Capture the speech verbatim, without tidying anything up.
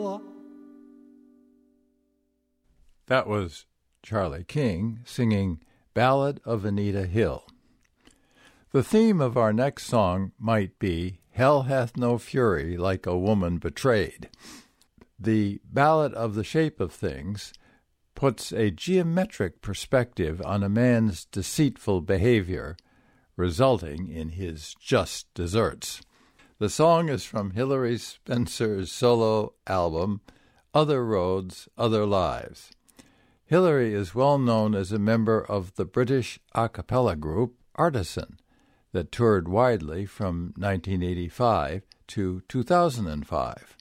That was Charlie King singing Ballad of Anita Hill. The theme of our next song might be Hell Hath No Fury Like a Woman Betrayed. The Ballad of the Shape of Things puts a geometric perspective on a man's deceitful behavior, resulting in his just deserts. The song is from Hilary Spencer's solo album, Other Roads, Other Lives. Hilary is well known as a member of the British a cappella group Artisan that toured widely from nineteen eighty-five to two thousand five.